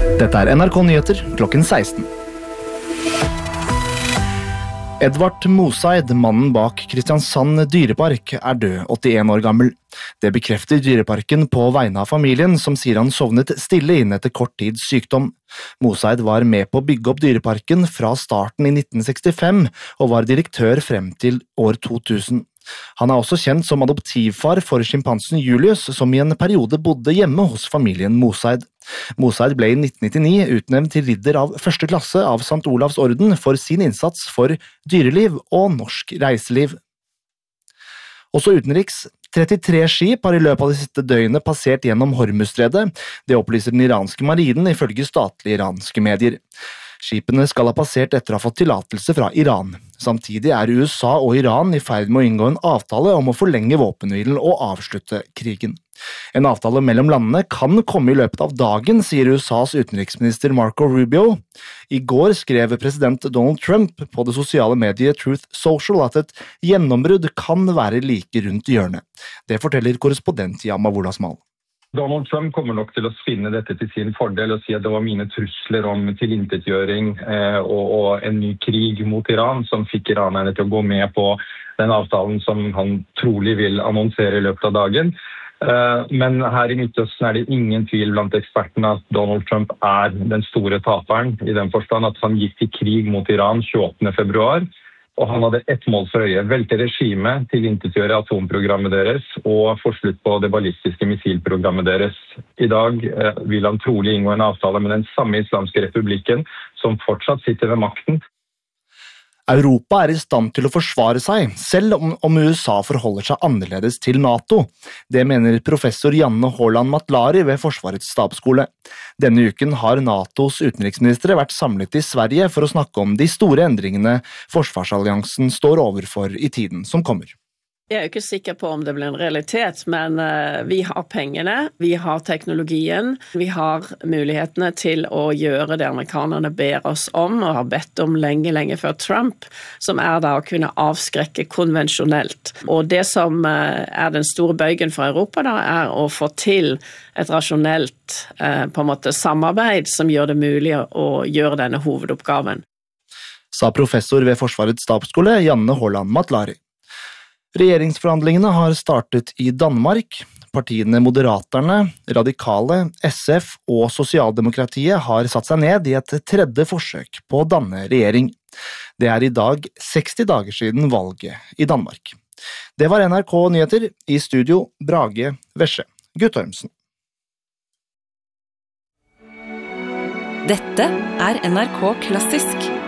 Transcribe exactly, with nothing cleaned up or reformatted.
Dette er N R K Nyheter klokken seksten. Edvard Moseid, mannen bak Kristiansand dyrepark, er død, åttien år gammel. Det bekrefter dyreparken på vegne av familien, som sier han sovnet stille inn etter kort tids sykdom. Moseid var med på å bygge opp dyreparken fra starten i nitten sekstifem, og var direktør frem til år to tusen. Han er også kjent som adoptivfar for skimpansen Julius, som i en periode bodde hjemme hos familien Moseid. Moseid ble i nitten nittini utnevnt til ridder av første klasse av Sankt Olavs orden for sin innsats for dyreliv og norsk reiseliv. Også utenriks, trettitre skip har i løpet av det siste døgnet passert gjennom Hormuzstredet. Det opplyser den iranske marinen ifølge statlige iranske medier. Skipene skal ha passert etter å ha fått tillatelse fra Iran. Samtidig er U S A og Iran i ferd med å inngå en avtale om å forlenge våpenhvilen og avslutte krigen. En avtale mellom landene kan komme i løpet av dagen, sier U S A's utenriksminister Marco Rubio. I går skrev president Donald Trump på det sosiale mediet Truth Social at et gjennombrudd kan være like rundt hjørnet. Det forteller korrespondent Yama Wolasmal. Donald Trump kommer nok til å spinne dette til sin fordel og si at det var mine trusler om tilintetgjøring eh, og, og en ny krig mot Iran som fikk iranerne til å gå med på den avtalen som han trolig vil annonsere i løpet av dagen. Eh, men her i Midtøsten er det ingen tvil blant ekspertene at Donald Trump er den store taperen, i den forstand at han gikk til krig mot Iran tjueåttende februar. Og han hadde ett mål for øye, velte regimet, tilintetgjøre atomprogrammet deres og få slutt på det ballistiske missilprogrammet deres. I dag eh, vil han trolig inngå en avtale med den samme islamske republikken som fortsatt sitter ved makten. Europa er i stand til å forsvare seg, selv om, om U S A forholder seg annerledes til NATO. Det mener professor Janne Haaland Matlary ved Forsvarets stabsskole. Denne uken har NATOs utenriksministre vært samlet i Sverige for å snakke om de store endringene forsvarsalliansen står overfor i tiden som kommer. Jeg er jo ikke sikker på om det blir en realitet, men uh, vi har pengene, vi har teknologien, vi har mulighetene til å gjøre det amerikanerne ber oss om, og har bedt om lenge, lenge før Trump, som er da å kunne avskrekke konvensjonelt. Og det som uh, er den store bøygen for Europa da, er å få til et rasjonelt uh, på en måte samarbeid som gjør det mulig å gjøre denne hovedoppgaven. Sa professor ved Forsvarets stabsskole Janne Haaland Matlary. Regjeringsforhandlingene har startet i Danmark. Partiene Moderaterne, Radikale, S F og Sosialdemokratiet har satt seg ned i et tredje forsøk på å danne regjering. Det er i dag seksti dager siden valget i Danmark. Det var N R K Nyheter, i studio Brage Vesje Guttormsen. Dette er N R K Klassisk.